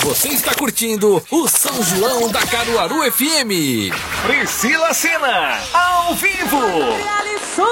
Você está curtindo o São João da Caruaru FM. Priscila Sena, ao vivo.